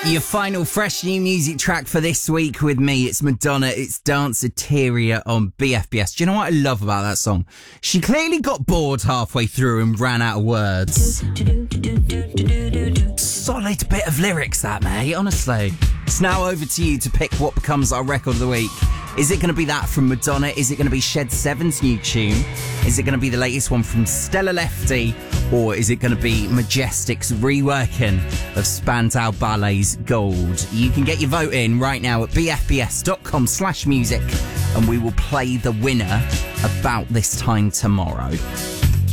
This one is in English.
Your final fresh new music track for this week with me, it's Madonna, it's Danceteria on BFBS. Do you know what I love about that song? She clearly got bored halfway through and ran out of words. Solid bit of lyrics that, mate, honestly. It's now over to you to pick what becomes our record of the week. Is it going to be that from Madonna? Is it going to be Shed 7's new tune? Is it going to be the latest one from Stella Lefty? Or is it going to be Majestic's reworking of Spandau Ballet's Gold? You can get your vote in right now at bfbs.com/music and we will play the winner about this time tomorrow.